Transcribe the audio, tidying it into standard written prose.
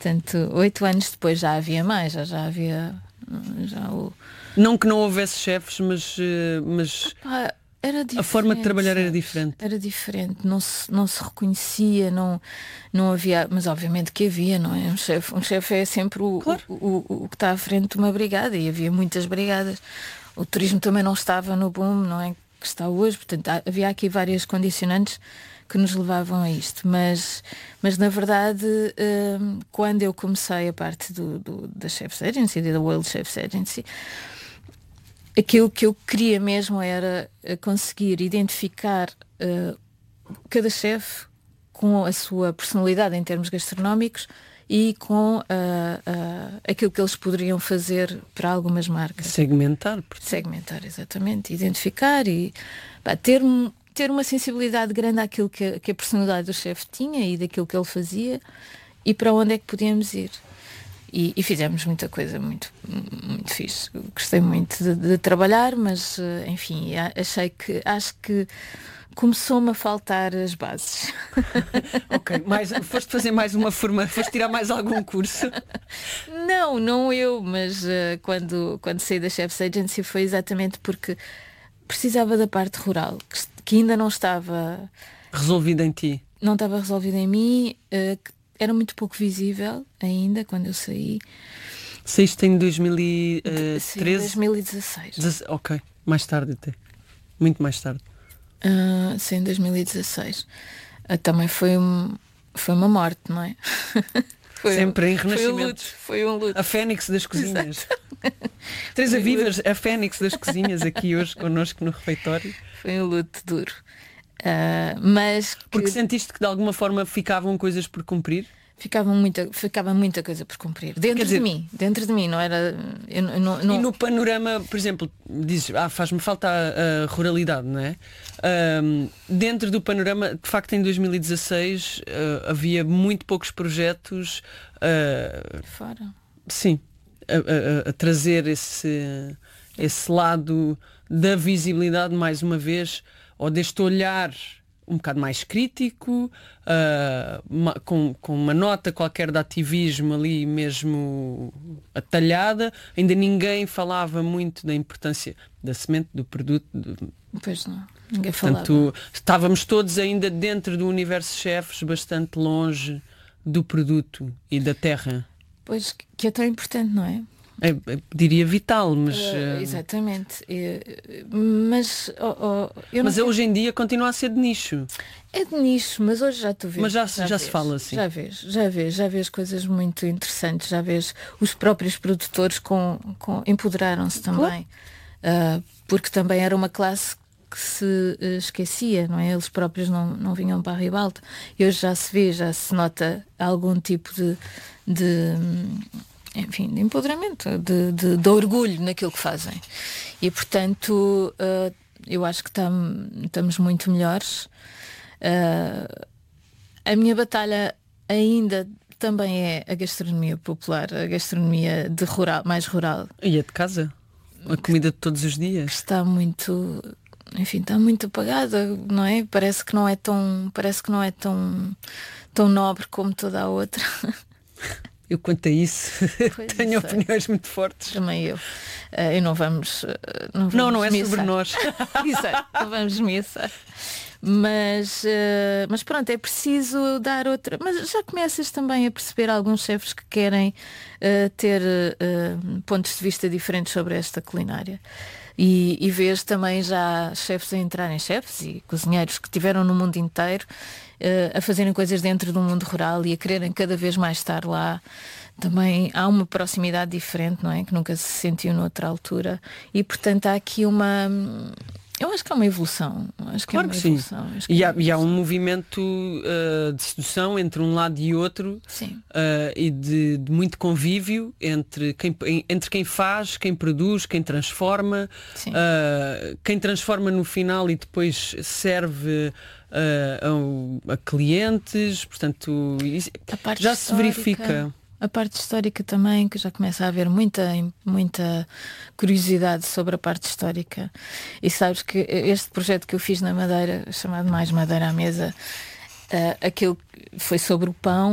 Portanto, 8 anos depois já havia mais, já havia Não que não houvesse chefes, mas Pá, era diferente, a forma de trabalhar era sabes? diferente. Era diferente, não se reconhecia, não havia, mas obviamente que havia, não é? Um chefe é sempre Claro. o que está à frente de uma brigada, e havia muitas brigadas. O turismo também não estava no boom, não é? Que está hoje, portanto havia aqui várias condicionantes que nos levavam a isto, mas na verdade, quando eu comecei a parte da Chef's Agency, da World Chef's Agency, aquilo que eu queria mesmo era conseguir identificar cada chefe com a sua personalidade em termos gastronómicos e com aquilo que eles poderiam fazer para algumas marcas. Segmentar, exatamente. Identificar e ter uma sensibilidade grande àquilo que a personalidade do chefe tinha e daquilo que ele fazia e para onde é que podíamos ir. E fizemos muita coisa muito, muito fixe. Gostei muito de trabalhar, mas enfim, acho que começou-me a faltar as bases. Ok, foste fazer mais uma forma, foste tirar mais algum curso? Não eu, mas quando saí da Chef's Agency foi exatamente porque precisava da parte rural, que ainda não estava resolvida em ti. Não estava resolvida em mim, que era muito pouco visível ainda quando eu saí. Saíste em 2013? Sim, 2016. Ok, mais tarde até. Muito mais tarde. Sim, em 2016. Também foi uma morte, não é? Sempre em renascimento. Foi um luto. A Fênix das cozinhas. Teresa Vivas, a Fênix das cozinhas, aqui hoje connosco no refeitório. Foi um luto duro. Porque sentiste que de alguma forma ficavam coisas por cumprir? Ficava muita coisa por cumprir. Dentro de mim, não era. E no panorama, por exemplo, dizes, faz-me falta a ruralidade, não é? Dentro do panorama, de facto, em 2016 havia muito poucos projetos. Fora. Sim, a trazer esse lado da visibilidade, mais uma vez, ou deste olhar um bocado mais crítico, com uma nota qualquer de ativismo ali mesmo atalhada. Ainda ninguém falava muito da importância da semente, do produto. Pois não, ninguém falava. Portanto, estávamos todos ainda dentro do universo chefes, bastante longe do produto e da terra. Pois, que é tão importante, não é? Diria vital, mas... exatamente. Mas mas hoje em dia continua a ser de nicho. É de nicho, mas hoje já tu vês. Mas já se fala assim. Já vês coisas muito interessantes, já vês os próprios produtores empoderaram-se também. Porque também era uma classe que se esquecia, não é? Eles próprios não vinham para a ribalta. E hoje já se vê, já se nota algum tipo de empoderamento, de orgulho naquilo que fazem. E portanto, eu acho que estamos muito melhores. A minha batalha ainda também é a gastronomia popular, a gastronomia mais rural. E a de casa? A comida de todos os dias? Está muito apagada, não é? Parece que não é tão nobre como toda a outra. Eu, quanto a isso, tenho opiniões muito fortes. Também eu. E não vamos não é sobre nós. Exato, não vamos missa. Mas pronto, é preciso dar outra. Mas já começas também a perceber alguns chefes que querem ter pontos de vista diferentes sobre esta culinária. E vês também já chefes a entrarem, chefes e cozinheiros que estiveram no mundo inteiro a fazerem coisas dentro do mundo rural e a quererem cada vez mais estar lá. Também há uma proximidade diferente, não é? Que nunca se sentiu noutra altura. E portanto há aqui eu acho que é uma evolução. Claro que sim. E há um movimento de sedução entre um lado e outro. Sim. E de muito convívio entre quem faz, quem produz, quem transforma. Quem transforma no final e depois serve a clientes. Portanto, já se verifica. A parte histórica também, que já começa a haver muita curiosidade sobre a parte histórica. E sabes que este projeto que eu fiz na Madeira, chamado Mais Madeira à Mesa, aquilo foi sobre o pão.